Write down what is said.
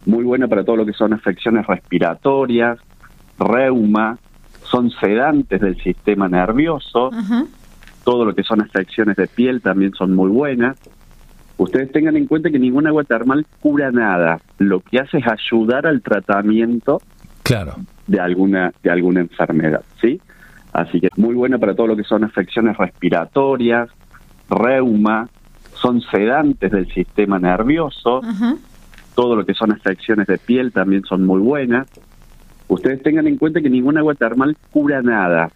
muy buena para todo lo que son afecciones respiratorias, reuma, son sedantes del sistema nervioso, todo lo que son afecciones de piel también son muy buenas. Ustedes tengan en cuenta que ninguna agua termal cura nada, lo que hace es ayudar al tratamiento de alguna enfermedad, ¿sí? Así que muy buena para todo lo que son afecciones respiratorias, reuma, son sedantes del sistema nervioso, todo lo que son afecciones de piel también son muy buenas. Ustedes tengan en cuenta que ninguna agua termal cura nada,